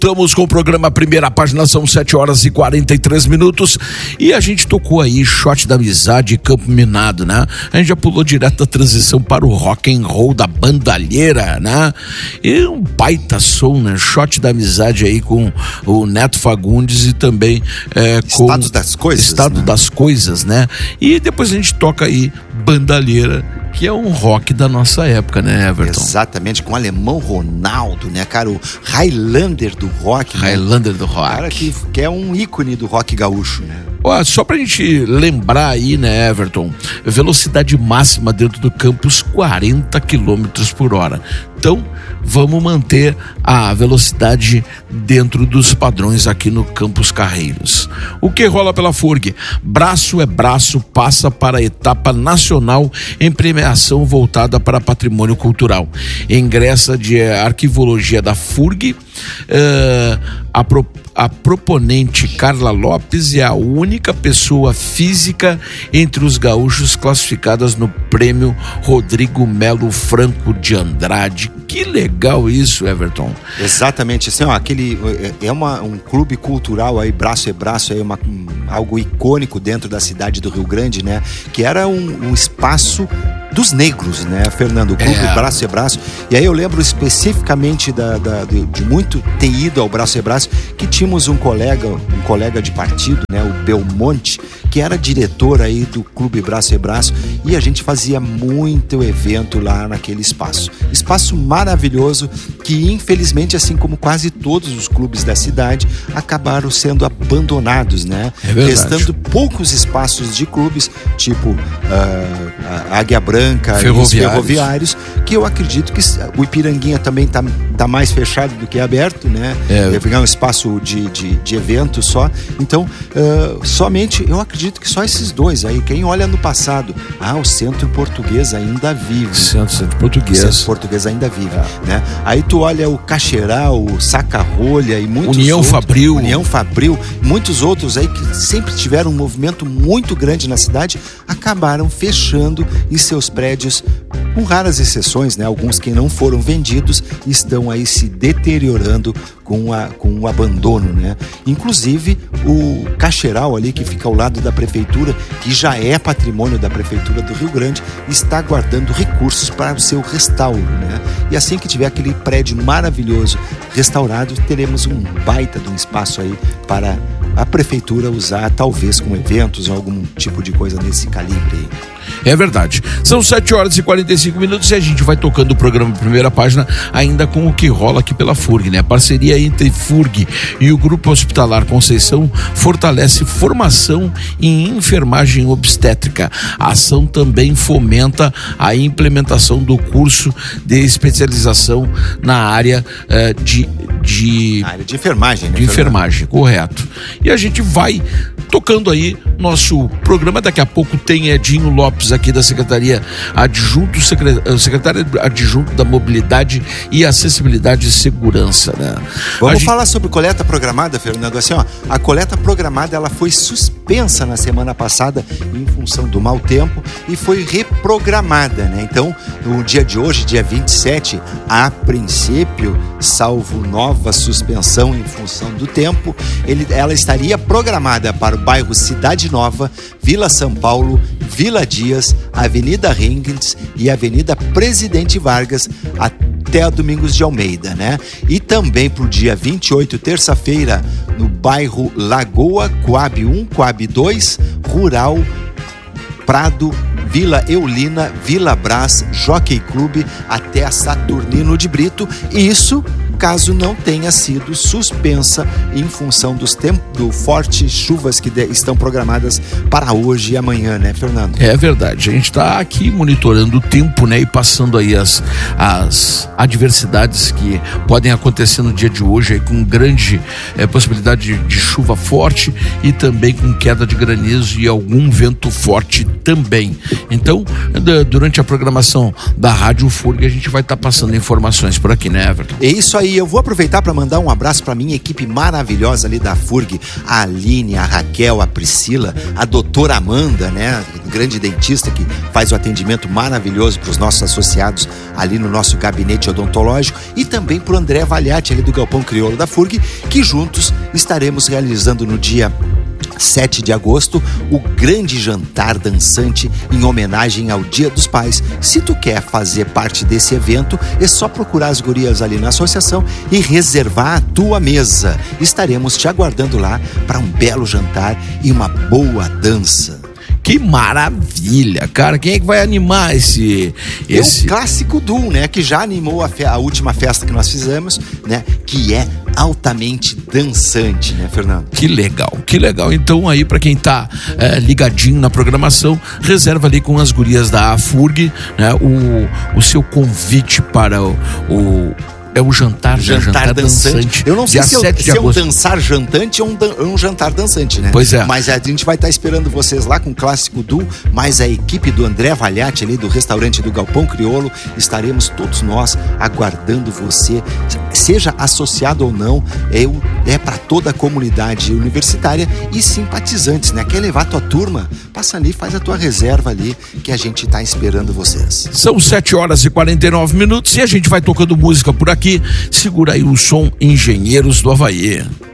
Voltamos com o programa Primeira Página, são 7h43 e a gente tocou aí Shot da Amizade e Campo Minado, né? A gente já pulou direto da transição para o rock and roll da Bandalheira, né? E um baita som, né? Shot da Amizade aí com o Neto Fagundes e também com Estado das Coisas, Estado, né? Das Coisas, né? E depois a gente toca aí Bandalheira, que é um rock da nossa época, né, Everton? Exatamente, com o Alemão Ronaldo, né, cara? O Highlander do rock. Highlander, né? Do rock. Cara que é um ícone do rock gaúcho, né? Ó, só pra gente lembrar aí, né, Everton? Velocidade máxima dentro do campus, 40 km por hora. Então, vamos manter a velocidade dentro dos padrões aqui no Campus Carreiros. O que rola pela FURG? Braço é braço, passa para a etapa nacional em premiação voltada para patrimônio cultural. Ingressa de arquivologia da FURG. A proponente Carla Lopes é a única pessoa física entre os gaúchos classificadas no prêmio Rodrigo Melo Franco de Andrade. Que legal isso, Everton. Exatamente, assim, ó, um clube cultural aí, braço é braço, aí algo icônico dentro da cidade do Rio Grande, né? Que era um espaço dos negros, né, Fernando? O clube Braço é Braço. E aí eu lembro especificamente de muito ter ido ao Braço é Braço, que tínhamos um colega de partido, né, o Belmonte, que era diretor aí do clube Braço é Braço, e a gente fazia muito evento lá naquele espaço. Espaço maravilhoso que, infelizmente, assim como quase todos os clubes da cidade, acabaram sendo abandonados, né? É verdade. Restando poucos espaços de clubes, tipo a Águia Branca, ferroviários, que eu acredito que o Ipiranguinha também tá mais fechado do que aberto, né? Deve pegar um espaço de evento só. Então, somente, eu acredito que só esses dois aí. Quem olha no passado, o Centro Português ainda vive. Centro Português. O Centro Português ainda vive, né? Aí tu olha o Caxeral, o Saca-Rolha e muitos União Fabril, muitos outros aí que sempre tiveram um movimento muito grande na cidade, acabaram fechando em seus prédios, com raras exceções, né? Alguns que não foram vendidos estão aí se deteriorando com o abandono, né? Inclusive o Caxeral ali, que fica ao lado da prefeitura, que já é patrimônio da prefeitura do Rio Grande, está guardando recursos para o seu restauro, né? E assim que tiver aquele prédio maravilhoso restaurado, teremos um baita de um espaço aí para a prefeitura usar, talvez com eventos ou algum tipo de coisa nesse calibre aí. É verdade. São 7h45 e a gente vai tocando o programa Primeira Página ainda com o que rola aqui pela FURG, né? A parceria entre FURG e o Grupo Hospitalar Conceição fortalece formação em enfermagem obstétrica. A ação também fomenta a implementação do curso de especialização na área de enfermagem, né? De enfermagem, correto. E a gente vai tocando aí nosso programa. Daqui a pouco tem Edinho Lopes aqui da Secretaria Adjunto, secretário adjunto da Mobilidade e Acessibilidade e Segurança, né? Vamos falar sobre coleta programada, Fernando. Assim, ó, a coleta programada, ela foi suspensa na semana passada em função do mau tempo e foi reprogramada, né? Então, no dia de hoje, dia 27, a princípio, salvo nova suspensão em função do tempo, ela estaria programada para o bairro Cidade Nova, Vila São Paulo, Vila Dias, Avenida Rengels e Avenida Presidente Vargas até a Domingos de Almeida, né? E também para o dia 28, terça-feira, no bairro Lagoa, Coab 1, Coab 2, Rural, Prado, Vila Eulina, Vila Brás, Jockey Clube até a Saturnino de Brito. E isso caso não tenha sido suspensa em função do fortes chuvas que estão programadas para hoje e amanhã, né, Fernando? É verdade, a gente está aqui monitorando o tempo, né, e passando aí as adversidades que podem acontecer no dia de hoje, aí, com grande possibilidade de chuva forte e também com queda de granizo e algum vento forte também. Então, durante a programação da Rádio FURG, a gente vai estar passando informações por aqui, né, Everton? É isso aí. E eu vou aproveitar para mandar um abraço para minha equipe maravilhosa ali da FURG, a Aline, a Raquel, a Priscila, a doutora Amanda, né, grande dentista que faz o atendimento maravilhoso para os nossos associados ali no nosso gabinete odontológico, e também para o André Valiati ali do Galpão Crioulo da FURG, que juntos estaremos realizando no dia 7 de agosto, o grande jantar dançante em homenagem ao Dia dos Pais. Se tu quer fazer parte desse evento, é só procurar as gurias ali na associação e reservar a tua mesa. Estaremos te aguardando lá para um belo jantar e uma boa dança. Que maravilha, cara. Quem é que vai animar esse... O Clássico Duo, né? Que já animou a última festa que nós fizemos, né? Que é altamente dançante, né, Fernando? Que legal, que legal. Então aí, pra quem tá ligadinho na programação, reserva ali com as gurias da FURG, né? O seu convite para o jantar dançante. Eu não sei se é um dançar jantante ou um jantar dançante, né? Pois é. Mas a gente vai estar esperando vocês lá com o Clássico Duo, mais a equipe do André Valiati ali do restaurante do Galpão Crioulo. Estaremos todos nós aguardando você, seja associado ou não, é para toda a comunidade universitária e simpatizantes, né? Quer levar tua turma? Passa ali, faz a tua reserva ali, que a gente está esperando vocês. São 7h49 e a gente vai tocando música por aqui. Segura aí o som Engenheiros do Havaí.